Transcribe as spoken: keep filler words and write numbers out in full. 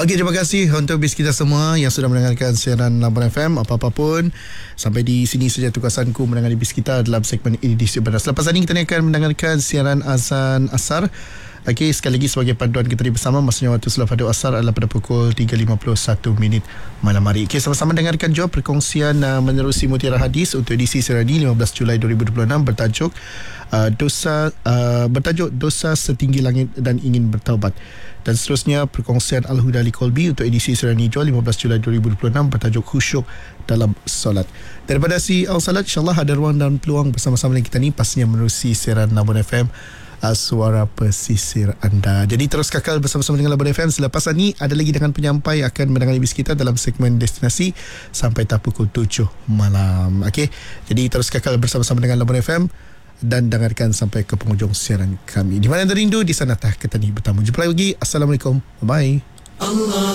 Okey, terima kasih untuk bis kita semua yang sudah mendengarkan siaran Labuan F M. Apa-apa pun, sampai di sini saja tugasanku menangani bis kita dalam segmen edisi Bandar. Selepas ini kita akan mendengarkan siaran azan asar. Okey, sekali lagi sebagai panduan kita bersama, masanya waktu solat fardu asar adalah pada pukul tiga lima puluh satu minit malam hari. Okey, sama-sama dengarkan jawab perkongsian uh, menerusi Mutiara Hadis untuk edisi siaran ini lima belas Julai dua ribu dua puluh enam bertajuk uh, dosa uh, bertajuk dosa setinggi langit dan ingin bertaubat. Dan seterusnya perkongsian Al-Huda Li Kolbi untuk edisi siaran hijau lima belas Julai dua ribu dua puluh enam bertajuk khusyuk dalam solat. Daripada si Al-Salat, insyaAllah ada ruang dan peluang bersama-sama dengan kita ni, pastinya menerusi siaran Labuan F M, suara pesisir anda. Jadi terus kekal bersama-sama dengan Labuan F M. Selepas ini ada lagi dengan penyampai akan mendengar bis kita dalam segmen destinasi sampai tak pukul tujuh malam. Okey, jadi terus kekal bersama-sama dengan Labuan F M dan dengarkan sampai ke penghujung siaran kami. Di mana anda rindu, di sana tak ketani bertamu. Jumpa lagi. Assalamualaikum. Bye. Allah